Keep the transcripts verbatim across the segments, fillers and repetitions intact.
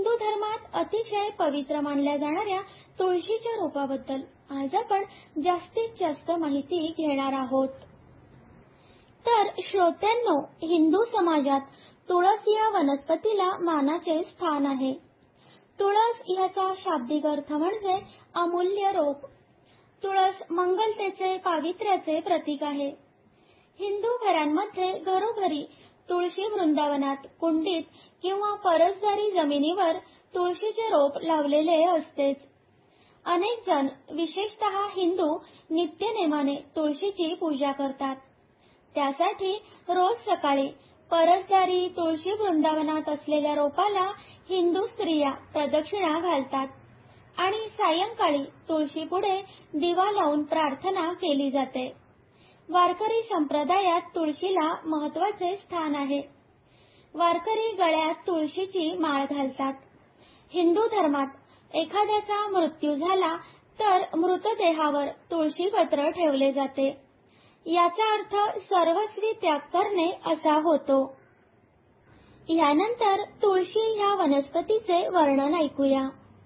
हिंदू धर्मात अतिशय पवित्र मानल्या जाणाऱ्या तुळशीच्या रोपाबद्दल आज आपण जास्तीत जास्त माहिती घेणार आहोत. तर श्रोत्यांनो, हिंदू समाजात तुळस या वनस्पतीला मानाचे स्थान आहे. तुळस याचा शाब्दिक अर्थ म्हणजे अमूल्य रोप. तुळस मंगलतेचे, पावित्र्याचे प्रतीक आहे. हिंदू घरांमध्ये घरोघरी तुळशी वृंदावनात, कुंडीत किंवा परसदारी जमिनीवर तुळशीचे रोप लावलेले असतेच. अनेक जण, विशेषतः हिंदू, नित्यनेमाने तुळशीची पूजा करतात. त्यासाठी रोज सकाळी परसदारी तुळशी वृंदावनात असलेल्या रोपाला हिंदू स्त्रिया प्रदक्षिणा घालतात आणि सायंकाळी तुळशीपुढे दिवा लावून प्रार्थना केली जाते. वारकरी संप्रदायात तुळशीला महत्त्वाचे स्थान आहे. वारकरी गळ्यात तुळशीची माळ घालतात. हिंदू धर्मात एखाद्याचा मृत्यू झाला तर मृतदेहावर तुळशीपत्र ठेवले जाते. याचा अर्थ सर्वस्वी त्याग करणे असा होतो. यानंतर तुळशी ह्या वनस्पतीचे वर्णन ऐकूया.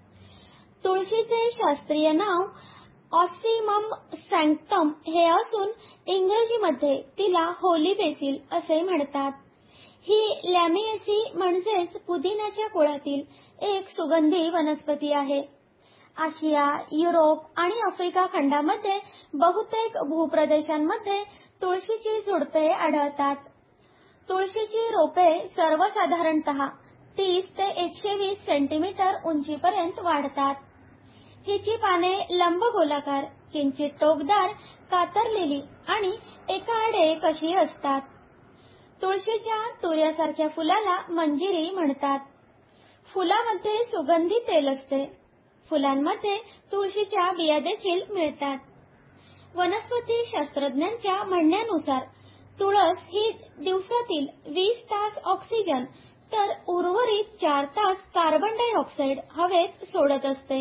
तुळशीचे शास्त्रीय नाव ऑस्सिमम सॅncटम हे असून इंग्रजीमध्ये तिला होली बेसिल असे म्हणतात. ही लॅमिएसी म्हणजेच पुदिन्याच्या कुळातील एक सुगंधी वनस्पती आहे. आशिया, युरोप आणि आफ्रिका खंडामध्ये बहुतेक भूप्रदेशांमध्ये तुळशीची झुडपे आढळतात. तुळशीची रोपे सर्वसाधारणतः तीस ते एकशे वीस सेंटीमीटर उंचीपर्यंत वाढतात. हिची पाने लंबगोलाकार, किंचित टोकदार, कातरलेली आणि एकाआड एक अशी असतात. तुळशीच्या तुऱ्यासारख्या फुलाला मंजिरी म्हणतात. फुलामध्ये सुगंधी तेल असते. फुलांमध्ये तुळशीच्या बिया देखील मिळतात. वनस्पती शास्त्रज्ञांच्या म्हणण्यानुसार तुळस ही दिवसातील वीस तास ऑक्सिजन तर उर्वरित चार तास कार्बन डायऑक्साईड हवेत सोडत असते.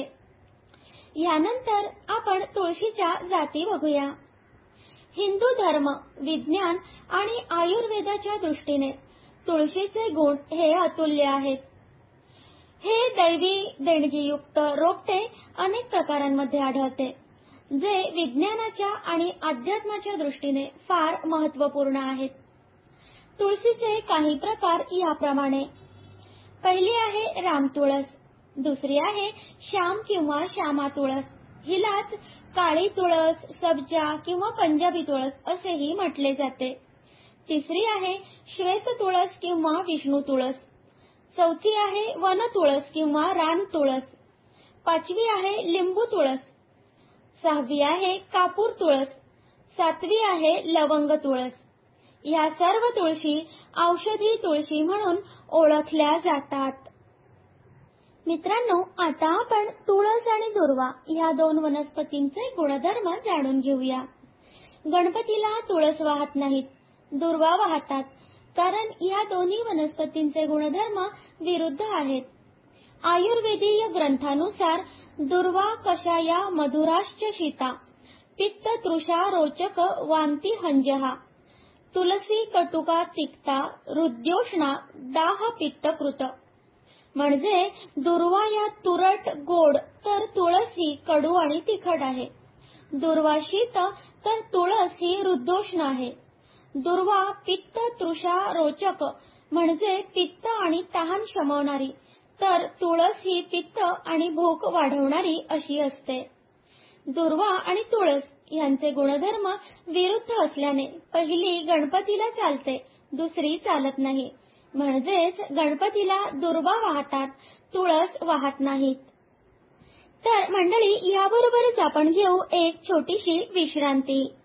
यानंतर आपण तुळशीच्या जाती बघूया. हिंदू धर्म, विज्ञान आणि आयुर्वेदाच्या दृष्टीने तुळशीचे गुण हे अतुल्य आहेत. हे दैवी देणगीयुक्त रोपटे अनेक प्रकारांमध्ये आढळते, जे विज्ञानाच्या आणि अध्यात्माच्या दृष्टीने फार महत्त्वपूर्ण आहेत. तुळशीचे काही प्रकार याप्रमाणे. पहिली आहे रामतुळस. दुसरी आहे श्याम किंवा श्यामा तुळस. हिलाच काळी तुळस, सब्जा किंवा पंजाबी तुळस असेही म्हटले जाते. तिसरी आहे श्वेत तुळस किंवा विष्णू तुळस. चौथी आहे वन तुळस किंवा रान तुळस. पाचवी आहे लिंबू तुळस. सहावी आहे कापूर तुळस. सातवी आहे लवंग तुळस. ह्या सर्व तुळशी औषधी तुळशी म्हणून ओळखल्या जातात. मित्रांनो, आता आपण तुळस आणि दुर्वा ह्या दोन वनस्पतींचे गुणधर्म जाणून घेऊया. गणपतीला तुळस वाहत नाहीत, दुर्वा वाहतात, कारण ह्या दोन्ही वनस्पतींचे गुणधर्म विरुद्ध आहेत. आयुर्वेदीय ग्रंथानुसार दुर्वा कषाया मधुराश्च शीता, पित्त तृषा रोचक वांती हंजहा, तुलसी कटुका तिक्ता, हृद्योष्णा दाह पित्तकृत. म्हणजे दुर्वा या तुरट गोड तर तुळस ही कडू आणि तिखट आहे. दुर्वा शीत तर तुळस ही हृद्योष्ण आहे. दुर्वा पित्त तृषा रोचक म्हणजे पित्त आणि तहान शमवणारी, तर तुळस ही पित्त आणि भूक वाढवणारी अशी असते. दुर्वा आणि तुळस यांचे गुणधर्म विरुद्ध असल्याने पहिली गणपतीला चालते, दुसरी चालत नाही. म्हणजेच गणपतीला दुर्वा वाहतात, तुळस वाहत नाहीत. तर मंडळी, याबरोबरच आपण घेऊ एक छोटीशी विश्रांती.